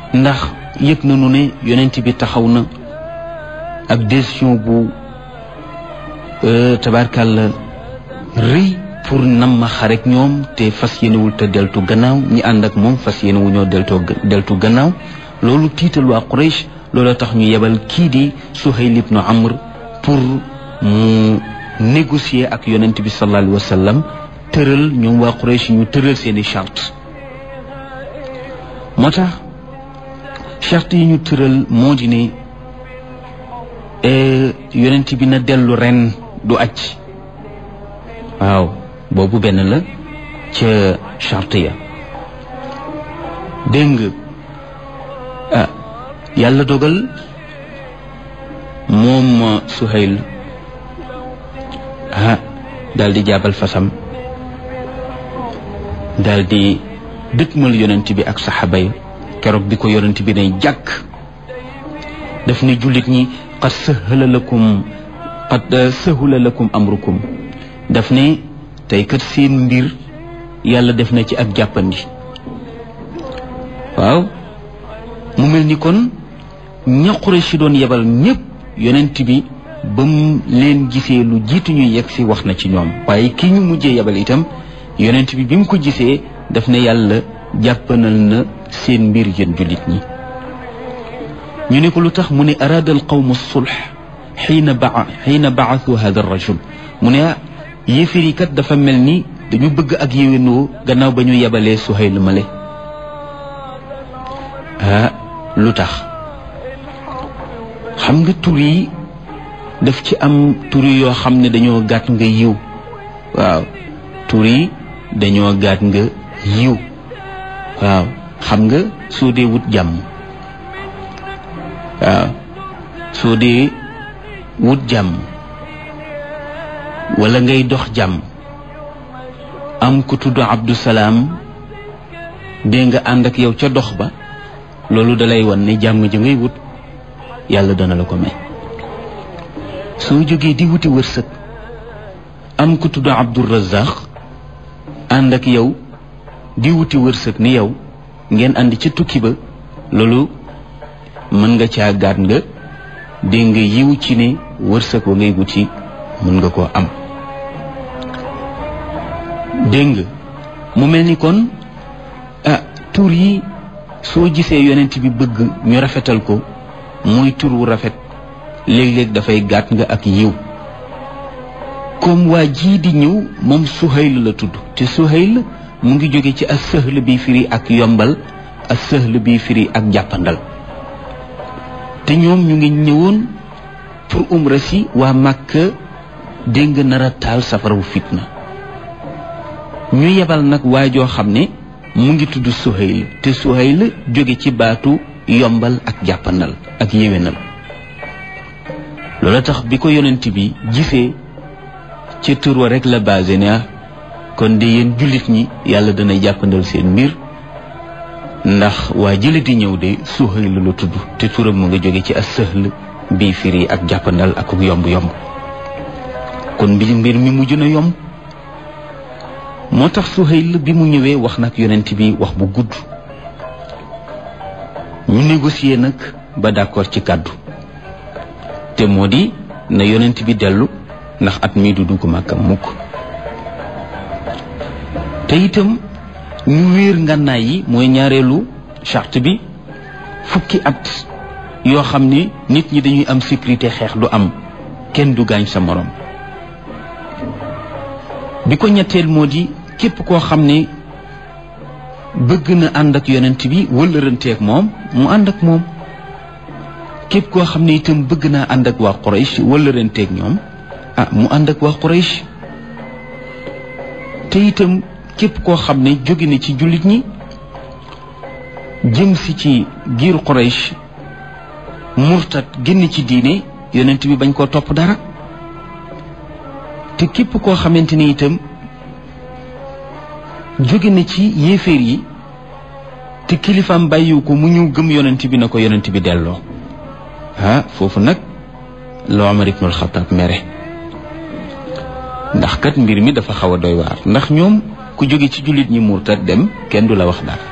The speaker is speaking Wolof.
ndax yëg nañu ne yonent bi taxaw na ak décision bu tabarkàlla rëy pour nam ma xarek ñoom te fas yéenewul te deltu gannaaw ñi ànd ak moom fas yéenewu ñoo deltu gannaaw loolu tiital waa Quraysh loolu tax ñu yebal kii di Suhayl ibn Amr pour mu négocier ak yonent bi sallallahu alayhi wa sallam tëral ñoom waa Quraysh ñu tëral seeni charte moo tax charte yi ñu tëral moo di ne yonent bi na dellu ren du aj waaw boobu benn la ca charte ya dégg nga yàlla dogal moom Suhayl daal di jaabal fasam daal di dëkkmal yonent bi ak saxaaba yi keroog bi ko yonent bi ne jàkk daf ne jullit ñi qad sahula lakum amrukum daf ne tey kat seen mbir yàlla def na ci ak jàppandi waaw mu mel ni kon ña Quraysh doon yebal ñëpp yonent bi ba mu leen gisee lu jiitu ñuy yegg si wax na ci ñoom waaye ki ñu mujjee yebal itam yonent bi mu ko gisee daf ne yàlla jàppanal na seen mbir yéen jullit ñi ñu ne ko lu tax mu ne araada al qawmu sulh xiina baathu hada rajul mu ne yéefiri kat dafa mel ni dañu bëgg ak yéwénoo gannaaw ba ñu yebalee Suhayl male lu tax xam nga tur yi daf ci am tur yoo xam ne dañoo gàtt nga yiw waaw tur yi dañoo gàtt nga yiw waaw xam nga soo dee wut jàmm waaw soo dee wut jàmm wala ngay dox jàmm am ku tudd Abdou Salaam dee nga ànd ak yow ca dox ba loolu dalay wan ne jàmm ja ngay wut yàlla dana la ko may soo jógee di wuti wërsëg am ku tudd Abdou Razaq ànd ak yow di wuti wërsëg ni yow ngeen ànd ca tukki ba loolu mën nga caa gaat nga dégg nga yiw ci ne wërsëg wa ngay wuti mën nga koo am dégg nga mu mel ni kon tur yi soo gisee yonent bi bëgg ñu rafetal ko muy tur wu rafet léeg-léeg dafay gàtt nga ak yiw comme waa jii di ñëw moom Suhayl la tudd te Suhayl mu ngi jóge ci as-sahl bi firi ak yombal as-sahl bi firi ak jàppandal te ñoom ñu ngi ñëwoon pour umra si waa Makka dégg nga nar a taal safarawu fitna ñu yebal nag waa joo xam ne mu ngi tudd Suhayl te Suhayl jóge ci baatu yombal ak jàppandal ak yéwénal loola tax bi ko yonent bi gisee ca tur wa rek la basé ne kon de yéen jullit ñi yàlla dana jàppandal seen mbir ndax waa jële di ñëw de Suhayl la tudd te turam mu nga jóge ci as-sahl bii firi ak jàppandal ak yomb-yomb kon mbir mi mujj na yomb moo tax Suhayl bi mu ñëwee wax nag yonent bi wax bu gudd ñu négocier nag ba d'accord ci kàddu te moo di na yonent bi dellu ndax at mii du dugg Makka mukk te itam ñu wéer ngànnaay yi mooy ñaareelu charte bi fukki at yoo xam ne nit ñi dañuy am sécurité xeex du am kenn du gaañ sa morom bi ko ñetteel moo di képp koo xam ne bëgg na ànd ak yonent bi wëllëranteeg moom mu ànd ak moom képp koo xam ne itam bëgg naa ànd ak waa Quraysh wëllëranteeg ñoom mu ànd ak waa Quraysh te itam képp koo xam ne jóge na ci jullit ñi jëm si ci giir Quraysh murtat génn ci diine yonent bi bañ koo topp dara te képp koo xamante ni itam jóge na ci yéeféer yi te kilifaam bàyyiwu ko mu ñëw gëm yonent bi na ko yonent bi delloo foofu nag la Umar ibnul Xattaab mere ndax kat mbir mi dafa xaw a doy waar ndax ñoom ku jóge ci jullit ñi murtat dem kenn du la wax dara